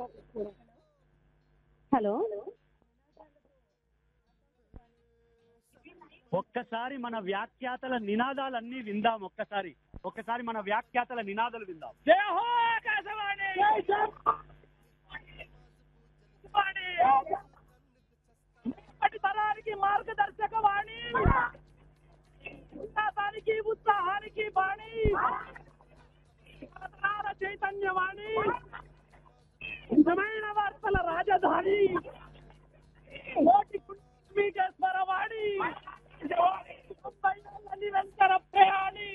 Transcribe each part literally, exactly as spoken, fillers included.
Hello ఒక్కసారి మన వ్యాఖ్యాతల నినాదాలన్నీ విందాం. ఒక్కసారి ఒక్కసారి మన వ్యాఖ్యాతల నినాదాలు విందాం. జై హో ఆకాశవాణి, ఇప్పటి తరానికి మార్గదర్శక వాణి, ఉల్లాసానికి ఉత్సాహానికి బాణి, తరాల చైతన్యవాణి, నిజమైన వార్తల రాజధాని, కోటి మీకేశ్వర వాణి, నిరంతర ప్రయాణి,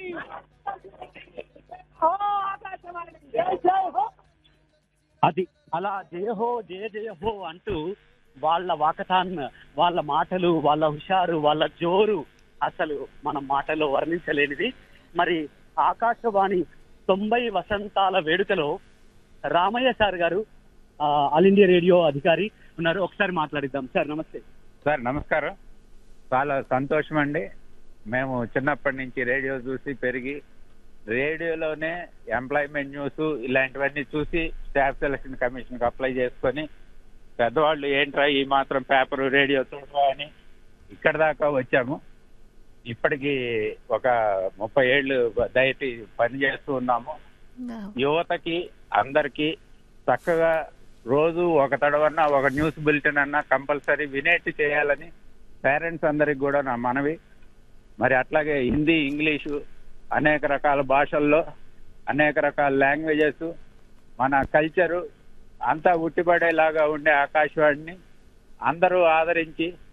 ఓ ఆకాశవాణి జై జై హో. అది అలా జయహో జయ జయహో అంటూ వాళ్ళ వాకథాన్, వాళ్ళ మాటలు, వాళ్ళ హుషారు, వాళ్ళ జోరు అసలు మనం మాటలో వర్ణించలేనిది. మరి ఆకాశవాణి తొంభై వసంతాల వేడుకలో రామయ్య సార్ గారు, ఆల్ ఇండియా రేడియో అధికారి ఉన్నారు. ఒకసారి మాట్లాడిద్దాం. సార్ నమస్తే. సార్ నమస్కారం. చాలా సంతోషం అండి. మేము చిన్నప్పటి నుంచి రేడియో చూసి పెరిగి రేడియోలోనే ఎంప్లాయ్మెంట్ న్యూస్ ఇలాంటివన్నీ చూసి స్టాఫ్ సెలక్షన్ కమిషన్కి అప్లై చేసుకొని పెద్దవాళ్ళు ఏంట్రా ఈ మాత్రం పేపర్ రేడియో చూడరా అని ఇక్కడ దాకా వచ్చాము. ఇప్పటికి ఒక ముప్పై ఏళ్ళు దయటి పని చేస్తూ ఉన్నాము. యువతకి అందరికీ చక్కగా రోజు ఒక తడవన్నా ఒక న్యూస్ బులెటిన్ అన్నా కంపల్సరీ వినేట్టు చేయాలని పేరెంట్స్ అందరికి కూడా నా మనవి. మరి అట్లాగే హిందీ, ఇంగ్లీషు అనేక రకాల భాషల్లో అనేక రకాల లాంగ్వేజెస్, మన కల్చరు అంతా ఉట్టిపడేలాగా ఉండే ఆకాశవాణిని అందరూ ఆదరించి